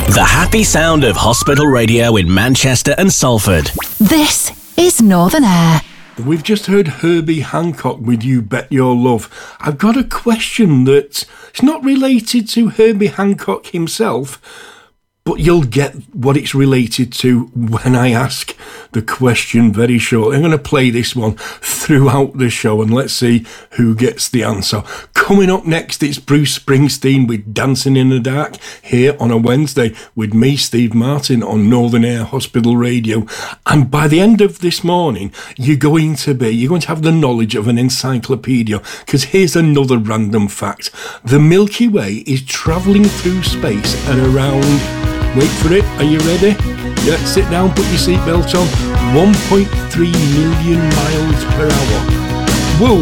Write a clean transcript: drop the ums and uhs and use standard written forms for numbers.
The happy sound of hospital radio in Manchester and Salford. This is Northern Air. We've just heard Herbie Hancock with You Bet Your Love. I've got a question that's not related to Herbie Hancock himself, but you'll get what it's related to when I ask the question very shortly. I'm going to play this one throughout the show and let's see who gets the answer. Coming up next, it's Bruce Springsteen with Dancing in the Dark here on a Wednesday with me, Steve Martin, on Northern Air Hospital Radio. And by the end of this morning, you're going to have the knowledge of an encyclopedia, because here's another random fact. The Milky Way is travelling through space at around... Wait for it. Are you ready? Yeah, sit down, put your seatbelt on. 1.3 million miles per hour.